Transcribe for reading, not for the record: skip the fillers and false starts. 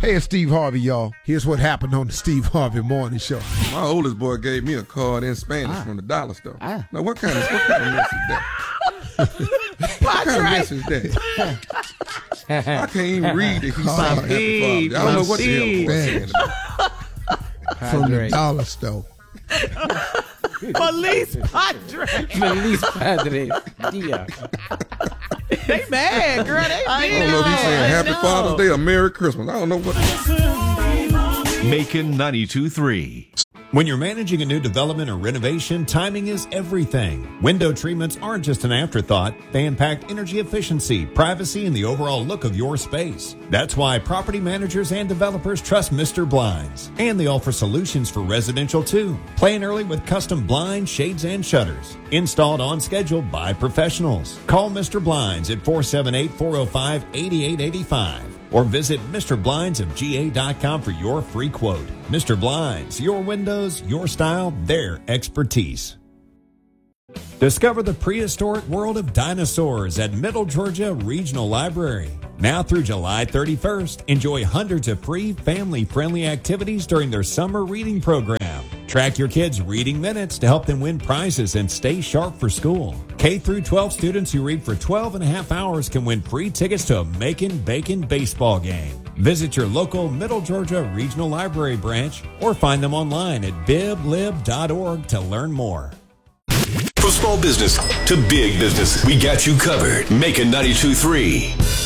Hey, it's Steve Harvey, y'all. Here's what happened on the Steve Harvey Morning Show. My oldest boy gave me a card in Spanish from the dollar store. Now, what kind of mess is that? What kind of mess is that? I can't even read it. He's saying happy Father's Day. I don't know what the hell the boy's saying about. From the dollar store. Feliz Padre. Feliz Padre. Yeah. They mad, girl. They I don't know if he's saying Happy Father's Day or Merry Christmas. I don't know what. Macon 92.3. When you're managing a new development or renovation, timing is everything. Window treatments aren't just an afterthought. They impact energy efficiency, privacy, and the overall look of your space. That's why property managers and developers trust Mr. Blinds. And they offer solutions for residential too. Plan early with custom blinds, shades, and shutters. Installed on schedule by professionals. Call Mr. Blinds at 478-405-8885. Or visit MrBlindsofGA.com for your free quote. Mr. Blinds, your windows, your style, their expertise. Discover the prehistoric world of dinosaurs at Middle Georgia Regional Library. Now through July 31st, enjoy hundreds of free family-friendly activities during their summer reading program. Track your kids' reading minutes to help them win prizes and stay sharp for school. K through 12 students who read for 12 and a half hours can win free tickets to a Macon Bacon baseball game. Visit your local Middle Georgia Regional Library branch or find them online at biblib.org to learn more. From small business to big business, we got you covered. Macon 92.3.